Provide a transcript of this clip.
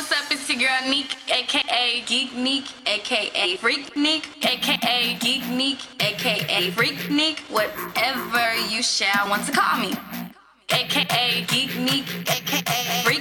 what's up? It's your girl Neek, aka Geek Neek, aka Freak Neek, aka Geek Neek, aka Freak Neek, whatever you shall want to call me. AKA Geek Neek, AKA